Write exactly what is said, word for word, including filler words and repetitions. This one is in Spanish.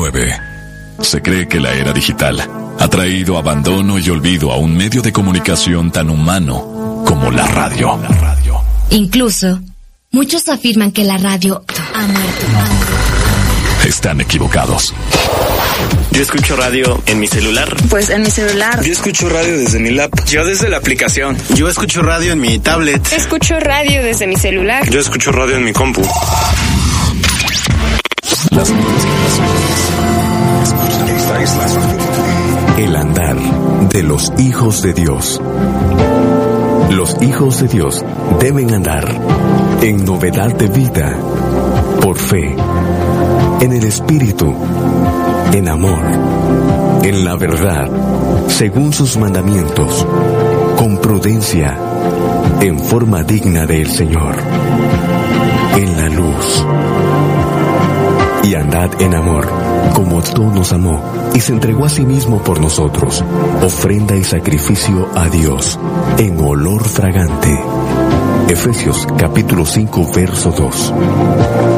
nueve. Se cree que la era digital ha traído abandono y olvido a un medio de comunicación tan humano como la radio. Incluso, muchos afirman que la radio ha muerto. Están equivocados. Yo escucho radio en mi celular. Pues en mi celular. Yo escucho radio desde mi lap. Yo desde la aplicación. Yo escucho radio en mi tablet. Escucho radio desde mi celular. Yo escucho radio en mi compu. Las El andar de los hijos de Dios. Los hijos de Dios deben andar en novedad de vida, por fe, en el Espíritu, en amor, en la verdad, según sus mandamientos, con prudencia, en forma digna del Señor, en la luz. Y andad en amor, como tú nos amó y se entregó a sí mismo por nosotros, ofrenda y sacrificio a Dios, en olor fragante. Efesios capítulo cinco, verso dos.